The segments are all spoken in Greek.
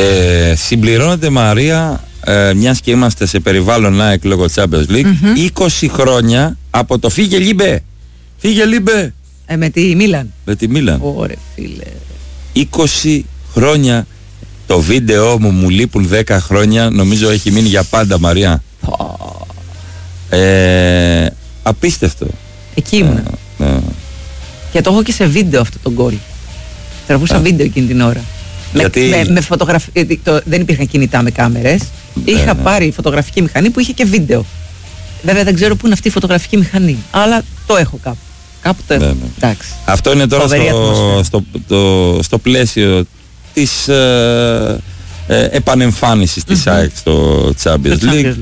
Συμπληρώνεται, Μαρία, μιας και είμαστε σε περιβάλλον ΑΕΚ λόγω Champions League, 20 χρόνια από το φύγε Λίμπε. Φύγε Λίμπε. Με τη Μίλαν. Με τη Μίλαν. Ωρε φίλε. 20 χρόνια. Το βίντεο μου λείπουν 10 χρόνια. Νομίζω έχει μείνει για πάντα, Μαρία. Απίστευτο. Εκεί ήμουν. Και το έχω και σε βίντεο αυτό το γκολ. Τραβούσα βίντεο εκείνη την ώρα. Γιατί... με φωτογραφία. Δεν υπήρχαν κινητά με κάμερες. Είχα πάρει φωτογραφική μηχανή που είχε και βίντεο. Βέβαια δεν ξέρω πού είναι αυτή η φωτογραφική μηχανή. Αλλά το έχω κάπου. Κάπου το έχω. Εντάξει. Αυτό είναι τώρα στο πλαίσιο της επανεμφάνισης της ΑΕΚ στο Champions League.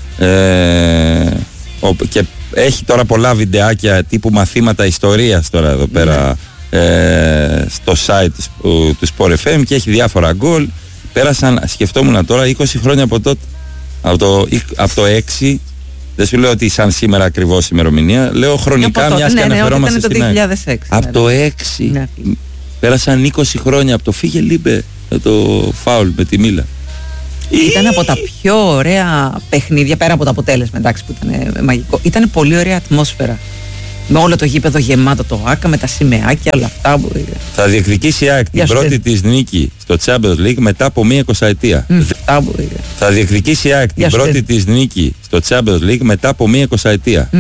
Και έχει τώρα πολλά βιντεάκια τύπου μαθήματα ιστορίας τώρα εδώ πέρα στο site του Sport FM και έχει διάφορα γκολ. Πέρασαν, σκεφτόμουν τώρα, 20 χρόνια από τότε, από το 6. Δεν σου λέω ότι σαν σήμερα ακριβώς ημερομηνία, λέω χρονικά, μιας και αναφερόμαστε στην ΑΕΚ. Από το 6 πέρασαν 20 χρόνια από το φύγε Λίμπε, το φάουλ με τη Μίλα. Ήταν από τα πιο ωραία παιχνίδια, πέρα από το αποτέλεσμα, εντάξει, που ήταν μαγικό. Ήταν πολύ ωραία ατμόσφαιρα. Με όλο το γήπεδο γεμάτο, το ΆΚΑ, με τα σημαίακια, όλα αυτά. Θα διεκδικήσει η ΑΕΚ την πρώτη της νίκη στο Champions League μετά από μία 20ετία. Θα διεκδικήσει η ΑΕΚ την πρώτη της νίκη στο Champions League μετά από μία 20ετία.